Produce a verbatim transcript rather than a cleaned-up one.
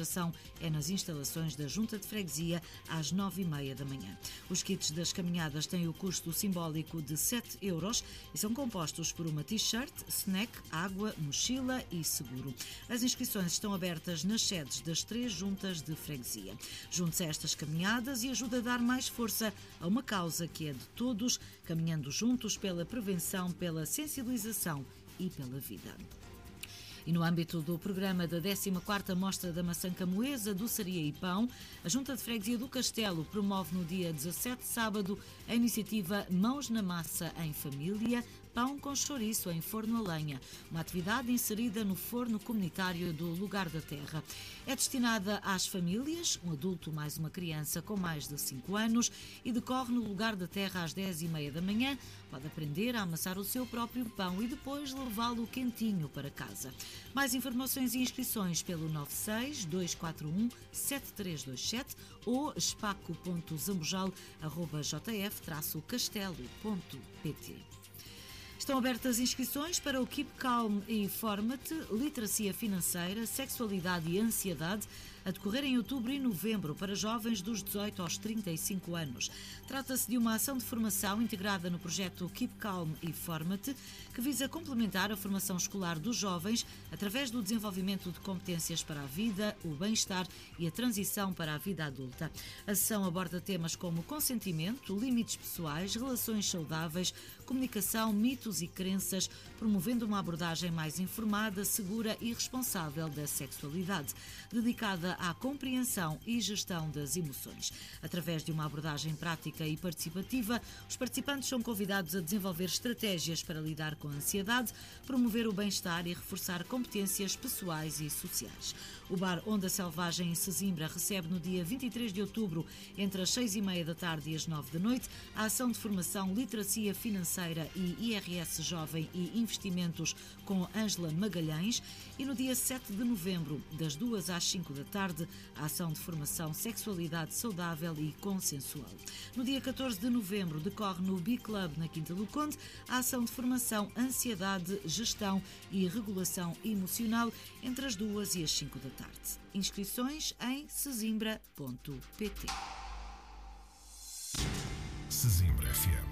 concentração é nas instalações da Junta de Freguesia às nove e meia da manhã. Os kits das caminhadas têm o custo simbólico de sete euros e são compostos por uma t-shirt, snack, água, mochila e seguro. As inscrições estão abertas nas sedes das três juntas de freguesia. Junte-se a estas caminhadas e ajude a dar mais força a uma causa que é de todos, caminhando juntos pela prevenção, pela sensibilização e pela vida. E no âmbito do programa da décima quarta Mostra da Maçã Camoesa, Doçaria e Pão, a Junta de Freguesia do Castelo promove no dia dezassete, sábado, a iniciativa Mãos na Massa em Família, Pão com Chouriço em Forno a Lenha, uma atividade inserida no forno comunitário do Lugar da Terra. É destinada às famílias, um adulto mais uma criança com mais de cinco anos, e decorre no Lugar da Terra às dez e meia da manhã. Pode aprender a amassar o seu próprio pão e depois levá-lo quentinho para casa. Mais informações e inscrições pelo nove seis, dois quatro um, sete três dois sete ou espaco ponto zambojal arroba j f traço castelo ponto p t. Estão abertas inscrições para o Keep Calm e Forma-te, Literacia Financeira, Sexualidade e Ansiedade, a decorrer em outubro e novembro para jovens dos dezoito aos trinta e cinco anos. Trata-se de uma ação de formação integrada no projeto Keep Calm e Forma-te, que visa complementar a formação escolar dos jovens através do desenvolvimento de competências para a vida, o bem-estar e a transição para a vida adulta. A sessão aborda temas como consentimento, limites pessoais, relações saudáveis, comunicação, mitos e crenças, promovendo uma abordagem mais informada, segura e responsável da sexualidade, dedicada à compreensão e gestão das emoções. Através de uma abordagem prática e participativa, os participantes são convidados a desenvolver estratégias para lidar com a ansiedade, promover o bem-estar e reforçar competências pessoais e sociais. O bar Onda Selvagem em Sesimbra recebe no dia vinte e três de outubro, entre as seis e meia da tarde e as nove da noite, a ação de formação Literacia Financeira e I R S Jovem e Investimentos com Ângela Magalhães, e no dia sete de novembro, das duas às cinco da tarde, a ação de formação Sexualidade Saudável e Consensual. No dia catorze de novembro, decorre no B-Club, na Quinta do Conde, a ação de formação Ansiedade, Gestão e Regulação Emocional, entre as duas e as cinco da tarde. Inscrições em sesimbra ponto p t. Sesimbra F M.